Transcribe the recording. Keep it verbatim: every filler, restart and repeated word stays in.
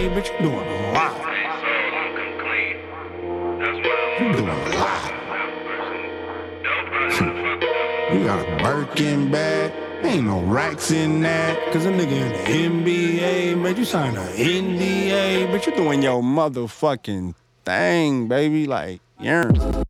bitch, you doing a lot. You doing a lot. You got a Birkin bag, ain't no racks in that. Cause a nigga in the N B A, man, you signed an N D A, bitch, you doing your motherfucking thing, baby, like, yeah.